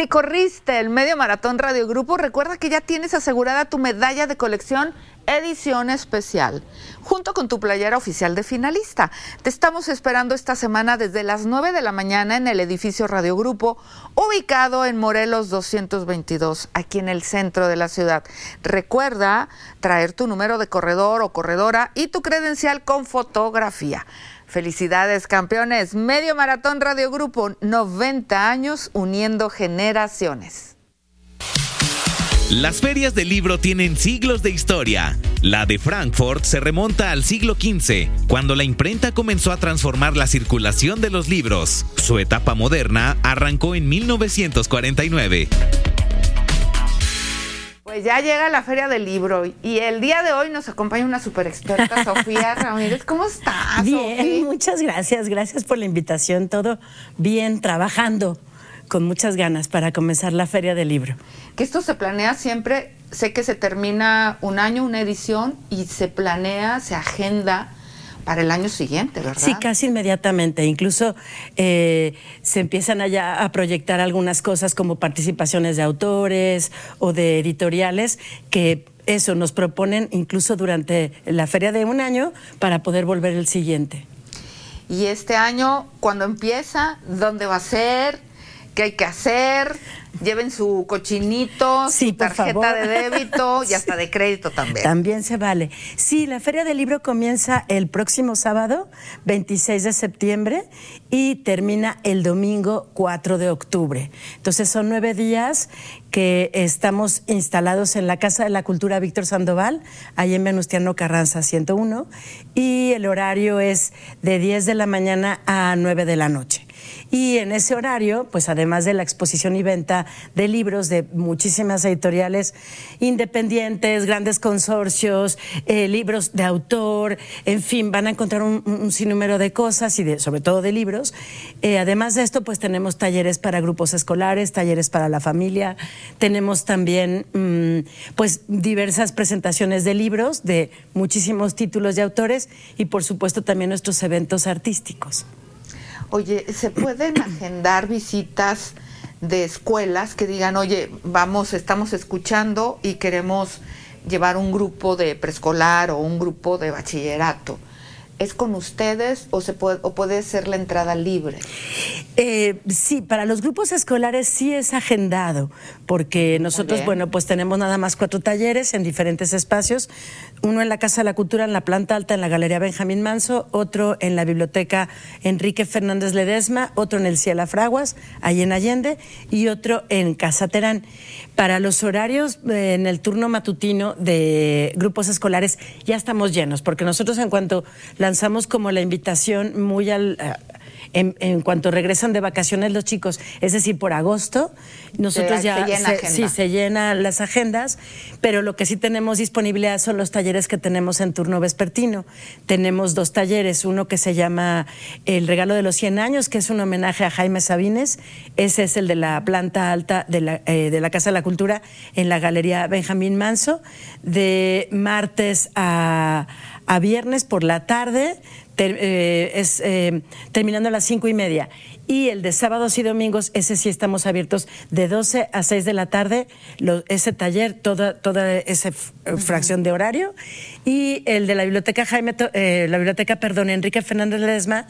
Si corriste el Medio Maratón Radio Grupo, recuerda que ya tienes asegurada tu medalla de colección edición especial, junto con tu playera oficial de finalista. Te estamos esperando esta semana desde las 9 de la mañana en el edificio Radio Grupo, ubicado en Morelos 222, aquí en el centro de la ciudad. Recuerda traer tu número de corredor o corredora y tu credencial con fotografía. Felicidades, campeones. Medio Maratón Radio Grupo, 90 años uniendo generaciones. Las ferias del libro tienen siglos de historia. La de Frankfurt se remonta al siglo XV, cuando la imprenta comenzó a transformar la circulación de los libros. Su etapa moderna arrancó en 1949. Pues ya llega la Feria del Libro y el día de hoy nos acompaña una super experta, Sofía Ramírez. ¿Cómo estás, Bien, Sofía? muchas gracias. Gracias por la invitación. Todo bien, trabajando con muchas ganas para comenzar la Feria del Libro. Que esto se planea siempre, sé que se termina un año, una edición, y se planea, se agenda para el año siguiente, ¿verdad? Sí, casi inmediatamente. Incluso se empiezan allá a proyectar algunas cosas como participaciones de autores o de editoriales que eso nos proponen incluso durante la feria de un año para poder volver el siguiente. Y este año, ¿cuándo empieza? ¿Dónde va a ser? ¿Qué hay que hacer? Lleven su cochinito, sí, su tarjeta favor. de débito y hasta de crédito también. También se vale. Sí, la Feria del Libro comienza el próximo sábado, 26 de septiembre, y termina el domingo 4 de octubre. Entonces son 9 días que estamos instalados en la Casa de la Cultura Víctor Sandoval, ahí en Venustiano Carranza 101, y el horario es de 10 de la mañana a 9 de la noche. Y en ese horario, pues además de la exposición y venta de libros de muchísimas editoriales independientes, grandes consorcios, libros de autor, en fin, van a encontrar un sinnúmero de cosas y sobre todo de libros. Además de esto, pues tenemos talleres para grupos escolares, talleres para la familia, tenemos también pues diversas presentaciones de libros de muchísimos títulos de autores y por supuesto también nuestros eventos artísticos. Oye, ¿se pueden agendar visitas de escuelas que digan, oye, vamos, estamos escuchando y queremos llevar un grupo de preescolar o un grupo de bachillerato? ¿Es con ustedes o puede ser la entrada libre? Sí, para los grupos escolares sí es agendado, porque nosotros, bueno, pues tenemos nada más 4 talleres en diferentes espacios, uno en la Casa de la Cultura, en la planta alta, en la Galería Benjamín Manso, otro en la Biblioteca Enrique Fernández Ledesma, otro en el Ciela Fraguas, ahí en Allende, y otro en Casa Terán. Para los horarios en el turno matutino de grupos escolares ya estamos llenos, porque nosotros en cuanto lanzamos como la invitación muy en cuanto regresan de vacaciones los chicos, es decir, por agosto, nosotros se llenan las agendas, pero lo que sí tenemos disponibilidad son los talleres que tenemos en turno vespertino. Tenemos 2 talleres, uno que se llama El Regalo de los 100 años, que es un homenaje a Jaime Sabines, ese es el de la planta alta de la Casa de la Cultura en la Galería Benjamín Manso, de martes a viernes por la tarde, terminando a las 5:30. Y el de sábados y domingos, ese sí estamos abiertos de 12 a 6 de la tarde, ese taller, toda esa fracción de horario. Y el de la biblioteca Enrique Fernández Ledesma,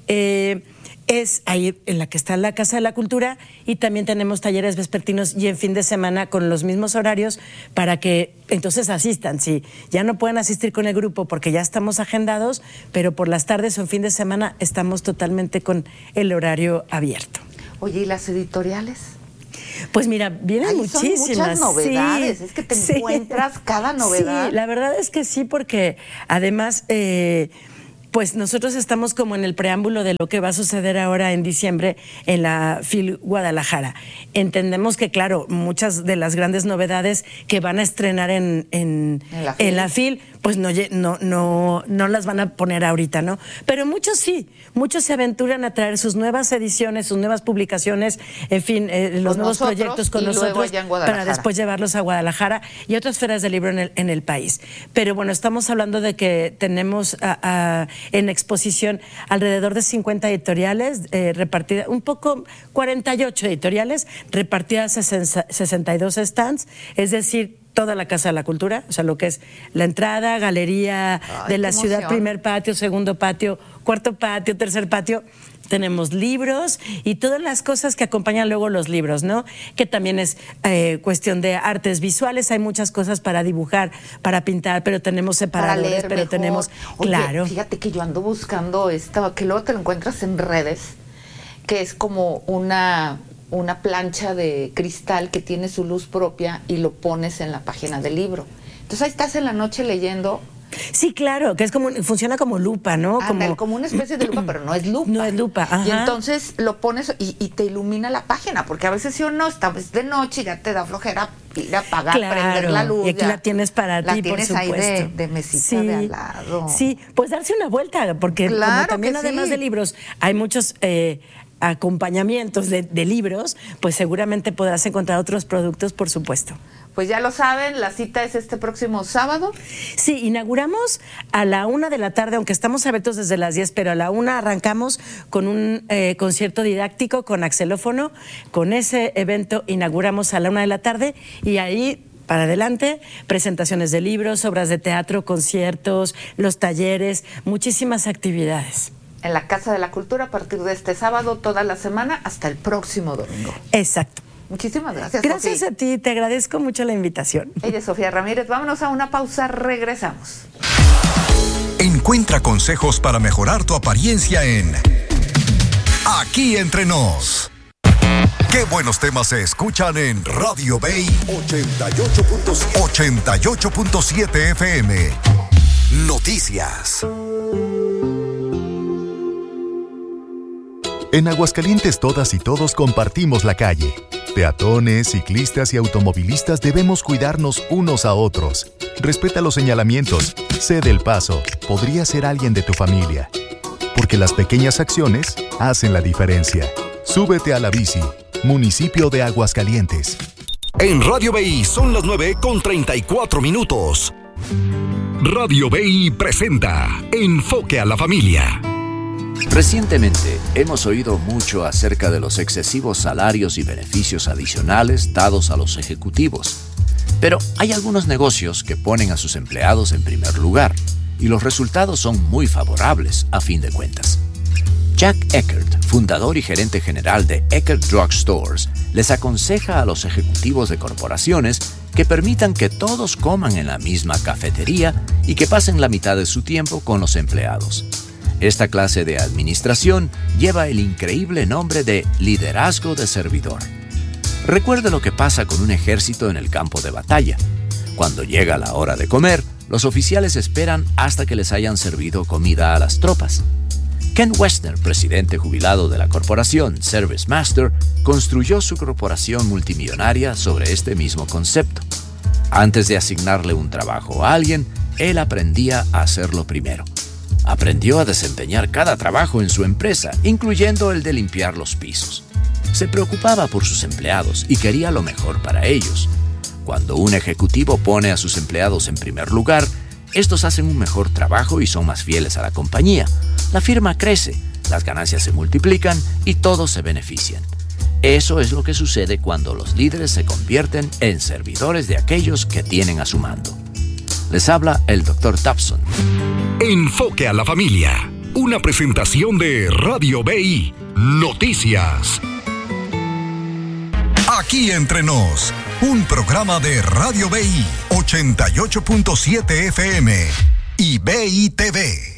es ahí en la que está la Casa de la Cultura, y también tenemos talleres vespertinos y en fin de semana con los mismos horarios para que entonces asistan. Sí, ya no pueden asistir con el grupo porque ya estamos agendados, pero por las tardes o en fin de semana estamos totalmente con el horario abierto. Oye, ¿y las editoriales? Pues mira, vienen muchísimas. Son muchas novedades, sí, es que te encuentras cada novedad. Sí, la verdad es que sí, porque además pues nosotros estamos como en el preámbulo de lo que va a suceder ahora en diciembre en la FIL Guadalajara. Entendemos que, claro, muchas de las grandes novedades que van a estrenar en la FIL, pues no las van a poner ahorita, ¿no? Pero muchos sí, muchos se aventuran a traer sus nuevas ediciones, sus nuevas publicaciones, en fin, los nuevos proyectos con nosotros para después llevarlos a Guadalajara y otras ferias de libro en el país. Pero bueno, estamos hablando de que tenemos en exposición alrededor de 50 editoriales repartidas, un poco 48 editoriales repartidas a 62 stands, es decir, toda la Casa de la Cultura, o sea, lo que es la entrada, galería de la ciudad, primer patio, segundo patio, cuarto patio, tercer patio. Tenemos libros y todas las cosas que acompañan luego los libros, ¿no? Que también es cuestión de artes visuales. Hay muchas cosas para dibujar, para pintar, pero tenemos separadores, para leer pero mejor. Tenemos, Oye, claro. Fíjate que yo ando buscando esta, que luego te lo encuentras en redes, que es como una plancha de cristal que tiene su luz propia y lo pones en la página del libro. Entonces ahí estás en la noche leyendo. Sí, claro, que es funciona como lupa, ¿no? Como una especie de lupa, pero no es lupa. No es lupa, ajá. Y entonces lo pones y te ilumina la página, porque a veces si uno está de noche y ya te da flojera ir a apagar, prender la luz. Y aquí la tienes para ti, por supuesto. La tienes ahí de mesita de al lado. Sí, pues darse una vuelta, porque como también además de libros hay muchos acompañamientos de libros, pues seguramente podrás encontrar otros productos, por supuesto. Pues ya lo saben, la cita es este próximo sábado. Sí, inauguramos a la 1 de la tarde, aunque estamos abiertos desde las 10, pero a la 1 arrancamos con un concierto didáctico con axelófono. Con ese evento inauguramos a la 1 de la tarde y ahí para adelante, presentaciones de libros, obras de teatro, conciertos, los talleres, muchísimas actividades. En la Casa de la Cultura a partir de este sábado, toda la semana, hasta el próximo domingo. Exacto. Muchísimas gracias. Gracias, Sofía. A ti, te agradezco mucho la invitación. Ella es Sofía Ramírez. Vámonos a una pausa, regresamos. Encuentra consejos para mejorar tu apariencia en Aquí Entre Nos. Qué buenos temas se escuchan en Radio Bay 88.7 FM. Noticias. En Aguascalientes todas y todos compartimos la calle. Peatones, ciclistas y automovilistas debemos cuidarnos unos a otros. Respeta los señalamientos, cede el paso, podría ser alguien de tu familia. Porque las pequeñas acciones hacen la diferencia. Súbete a la bici, municipio de Aguascalientes. En Radio BI son las 9:34. Radio BI presenta Enfoque a la Familia. Recientemente hemos oído mucho acerca de los excesivos salarios y beneficios adicionales dados a los ejecutivos. Pero hay algunos negocios que ponen a sus empleados en primer lugar y los resultados son muy favorables a fin de cuentas. Jack Eckert, fundador y gerente general de Eckert Drug Stores, les aconseja a los ejecutivos de corporaciones que permitan que todos coman en la misma cafetería y que pasen la mitad de su tiempo con los empleados. Esta clase de administración lleva el increíble nombre de liderazgo de servidor. Recuerde lo que pasa con un ejército en el campo de batalla. Cuando llega la hora de comer, los oficiales esperan hasta que les hayan servido comida a las tropas. Ken Westner, presidente jubilado de la corporación Service Master, construyó su corporación multimillonaria sobre este mismo concepto. Antes de asignarle un trabajo a alguien, él aprendía a hacerlo primero. Aprendió a desempeñar cada trabajo en su empresa, incluyendo el de limpiar los pisos. Se preocupaba por sus empleados y quería lo mejor para ellos. Cuando un ejecutivo pone a sus empleados en primer lugar, estos hacen un mejor trabajo y son más fieles a la compañía. La firma crece, las ganancias se multiplican y todos se benefician. Eso es lo que sucede cuando los líderes se convierten en servidores de aquellos que tienen a su mando. Les habla el Dr. Tapson. Enfoque a la Familia. Una presentación de Radio BI. Noticias. Aquí Entre Nos. Un programa de Radio BI 88.7 FM y BI TV.